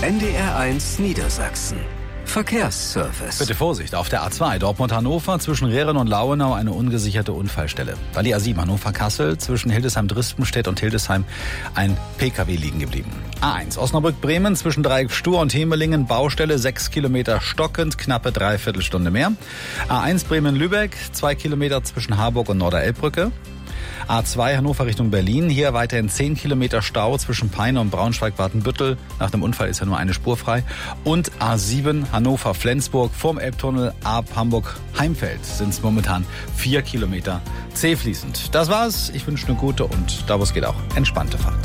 NDR1 Niedersachsen. Verkehrsservice. Bitte Vorsicht, auf der A2 Dortmund-Hannover zwischen Rehren und Lauenau eine ungesicherte Unfallstelle. Bei die A7 Hannover-Kassel zwischen Hildesheim-Drispenstedt und Hildesheim ein PKW liegen geblieben. A1 Osnabrück-Bremen zwischen Dreieck-Stur und Hemelingen Baustelle 6 Kilometer stockend, knappe Dreiviertelstunde mehr. A1 Bremen-Lübeck 2 Kilometer zwischen Harburg und Norderelbbrücke. A2 Hannover Richtung Berlin, hier weiterhin 10 Kilometer Stau zwischen Peine und Braunschweig-Watenbüttel. Nach dem Unfall ist ja nur eine Spur frei. Und A7 Hannover-Flensburg vorm Elbtunnel ab Hamburg-Heimfeld sind es momentan 4 Kilometer zähfließend. Das war's. Ich wünsche eine gute und da wo es geht auch entspannte Fahrt.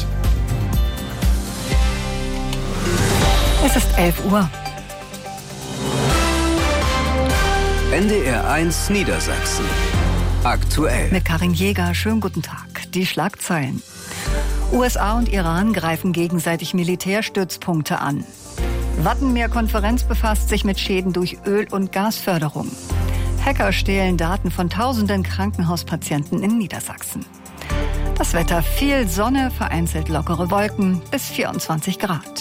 Es ist 11 Uhr. NDR1 Niedersachsen. Aktuell. Mit Karin Jäger, schönen guten Tag. Die Schlagzeilen. USA und Iran greifen gegenseitig Militärstützpunkte an. Wattenmeer-Konferenz befasst sich mit Schäden durch Öl- und Gasförderung. Hacker stehlen Daten von tausenden Krankenhauspatienten in Niedersachsen. Das Wetter: viel Sonne, vereinzelt lockere Wolken, bis 24 Grad.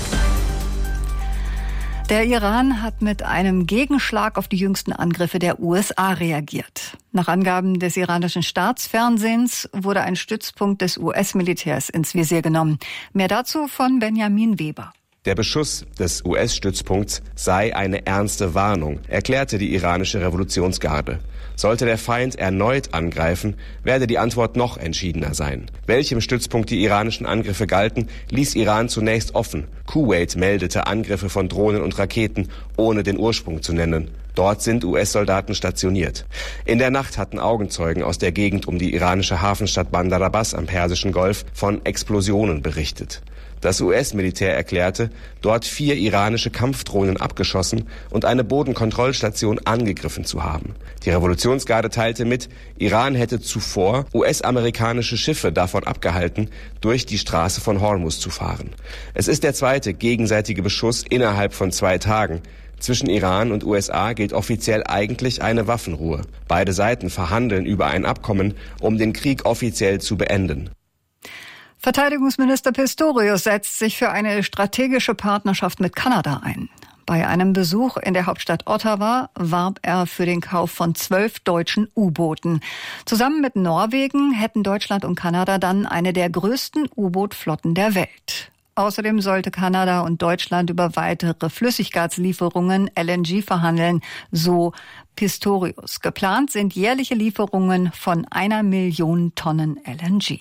Der Iran hat mit einem Gegenschlag auf die jüngsten Angriffe der USA reagiert. Nach Angaben des iranischen Staatsfernsehens wurde ein Stützpunkt des US-Militärs ins Visier genommen. Mehr dazu von Benjamin Weber. Der Beschuss des US-Stützpunkts sei eine ernste Warnung, erklärte die iranische Revolutionsgarde. Sollte der Feind erneut angreifen, werde die Antwort noch entschiedener sein. Welchem Stützpunkt die iranischen Angriffe galten, ließ Iran zunächst offen. Kuwait meldete Angriffe von Drohnen und Raketen, ohne den Ursprung zu nennen. Dort sind US-Soldaten stationiert. In der Nacht hatten Augenzeugen aus der Gegend um die iranische Hafenstadt Bandar Abbas am Persischen Golf von Explosionen berichtet. Das US-Militär erklärte, dort 4 iranische Kampfdrohnen abgeschossen und eine Bodenkontrollstation angegriffen zu haben. Die Revolutionsgarde teilte mit, Iran hätte zuvor US-amerikanische Schiffe davon abgehalten, durch die Straße von Hormuz zu fahren. Es ist der zweite gegenseitige Beschuss innerhalb von 2 Tagen. Zwischen Iran und USA gilt offiziell eigentlich eine Waffenruhe. Beide Seiten verhandeln über ein Abkommen, um den Krieg offiziell zu beenden. Verteidigungsminister Pistorius setzt sich für eine strategische Partnerschaft mit Kanada ein. Bei einem Besuch in der Hauptstadt Ottawa warb er für den Kauf von 12 deutschen U-Booten. Zusammen mit Norwegen hätten Deutschland und Kanada dann eine der größten U-Boot-Flotten der Welt. Außerdem sollte Kanada und Deutschland über weitere Flüssiggaslieferungen LNG verhandeln, so Pistorius. Geplant sind jährliche Lieferungen von 1 Million Tonnen LNG.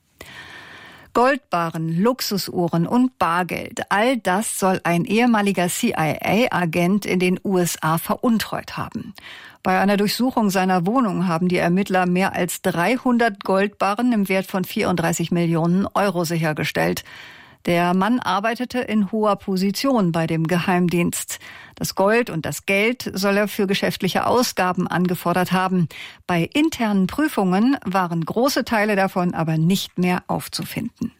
Goldbarren, Luxusuhren und Bargeld, all das soll ein ehemaliger CIA-Agent in den USA veruntreut haben. Bei einer Durchsuchung seiner Wohnung haben die Ermittler mehr als 300 Goldbarren im Wert von 34 Millionen Euro sichergestellt. Der Mann arbeitete in hoher Position bei dem Geheimdienst. Das Gold und das Geld soll er für geschäftliche Ausgaben angefordert haben. Bei internen Prüfungen waren große Teile davon aber nicht mehr aufzufinden.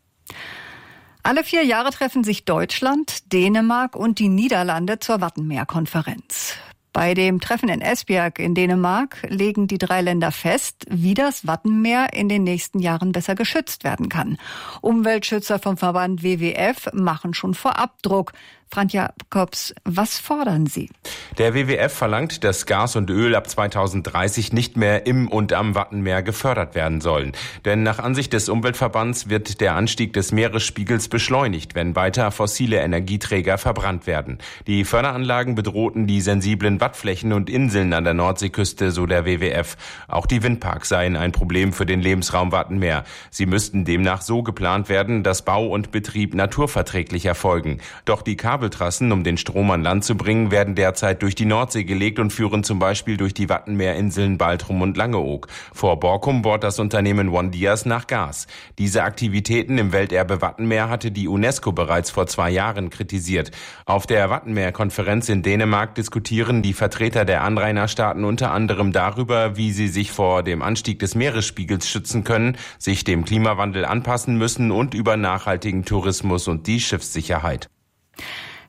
Alle 4 Jahre treffen sich Deutschland, Dänemark und die Niederlande zur Wattenmeer-Konferenz. Bei dem Treffen in Esbjerg in Dänemark legen die 3 Länder fest, wie das Wattenmeer in den nächsten Jahren besser geschützt werden kann. Umweltschützer vom Verband WWF machen schon vorab Druck. Frank Jacobs, was fordern Sie? Der WWF verlangt, dass Gas und Öl ab 2030 nicht mehr im und am Wattenmeer gefördert werden sollen. Denn nach Ansicht des Umweltverbands wird der Anstieg des Meeresspiegels beschleunigt, wenn weiter fossile Energieträger verbrannt werden. Die Förderanlagen bedrohten die sensiblen Wattflächen und Inseln an der Nordseeküste, so der WWF. Auch die Windparks seien ein Problem für den Lebensraum Wattenmeer. Sie müssten demnach so geplant werden, dass Bau und Betrieb naturverträglich erfolgen. Doch die Kabeltrassen, um den Strom an Land zu bringen, werden derzeit durch die Nordsee gelegt und führen zum Beispiel durch die Wattenmeerinseln Baltrum und Langeoog. Vor Borkum bohrt das Unternehmen ONE-Dyas nach Gas. Diese Aktivitäten im Welterbe Wattenmeer hatte die UNESCO bereits vor 2 Jahren kritisiert. Auf der Wattenmeer-Konferenz in Dänemark diskutieren die Vertreter der Anrainerstaaten unter anderem darüber, wie sie sich vor dem Anstieg des Meeresspiegels schützen können, sich dem Klimawandel anpassen müssen und über nachhaltigen Tourismus und die Schiffssicherheit.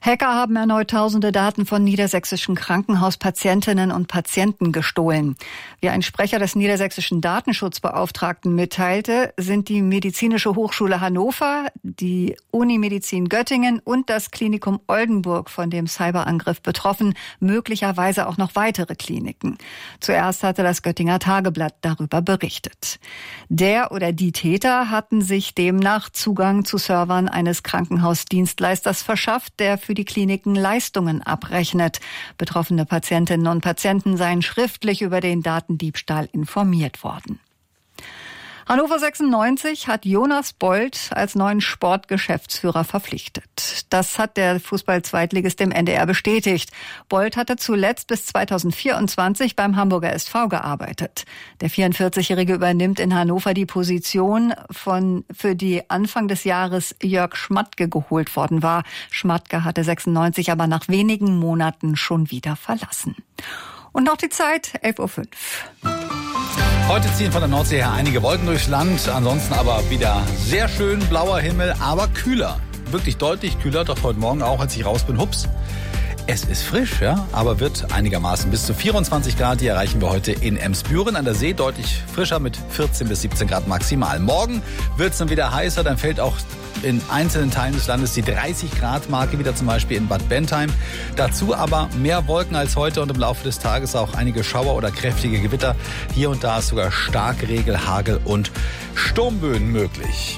Hacker haben erneut tausende Daten von niedersächsischen Krankenhauspatientinnen und Patienten gestohlen. Wie ein Sprecher des niedersächsischen Datenschutzbeauftragten mitteilte, sind die Medizinische Hochschule Hannover, die Unimedizin Göttingen und das Klinikum Oldenburg von dem Cyberangriff betroffen, möglicherweise auch noch weitere Kliniken. Zuerst hatte das Göttinger Tageblatt darüber berichtet. Der oder die Täter hatten sich demnach Zugang zu Servern eines Krankenhausdienstleisters verschafft, der für die Kliniken Leistungen abrechnet. Betroffene Patientinnen und Patienten seien schriftlich über den Datendiebstahl informiert worden. Hannover 96 hat Jonas Bold als neuen Sportgeschäftsführer verpflichtet. Das hat der Fußball-Zweitligist dem NDR bestätigt. Bold hatte zuletzt bis 2024 beim Hamburger SV gearbeitet. Der 44-Jährige übernimmt in Hannover die Position für die Anfang des Jahres Jörg Schmatke geholt worden war. Schmatke hatte 96 aber nach wenigen Monaten schon wieder verlassen. Und noch die Zeit, 11:05 Uhr. Heute ziehen von der Nordsee her einige Wolken durchs Land, ansonsten aber wieder sehr schön blauer Himmel, aber kühler. Wirklich deutlich kühler, doch heute Morgen auch, als ich raus bin, hups. Es ist frisch, ja, aber wird einigermaßen bis zu 24 Grad. Die erreichen wir heute in Emsbüren an der See, deutlich frischer mit 14 bis 17 Grad maximal. Morgen wird es dann wieder heißer, dann fällt auch in einzelnen Teilen des Landes die 30-Grad-Marke wieder, zum Beispiel in Bad Bentheim. Dazu aber mehr Wolken als heute und im Laufe des Tages auch einige Schauer oder kräftige Gewitter. Hier und da ist sogar Starkregen, Hagel und Sturmböen möglich.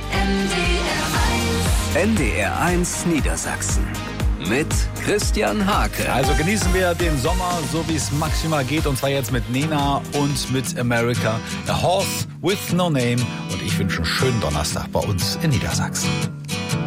NDR 1 Niedersachsen mit Christian Hake. Also genießen wir den Sommer, so wie es maximal geht, und zwar jetzt mit Nena und mit America, A Horse with No Name. Und ich wünsche einen schönen Donnerstag bei uns in Niedersachsen.